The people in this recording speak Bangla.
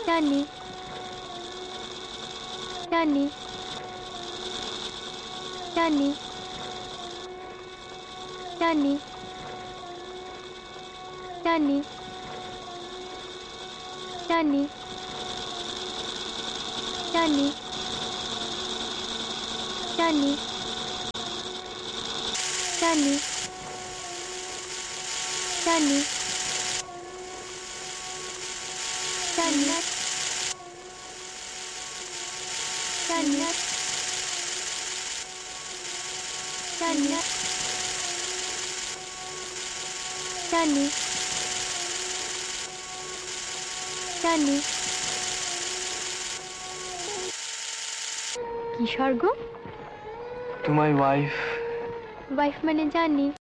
জানি জানি জানি জানি জানি জানি জানি জানি জানি জানি জান্নাত জান্নাত জান্নাত জানি জানি কি স্বর্গ টু মাই ওয়াইফ ওয়াইফ মানে জানি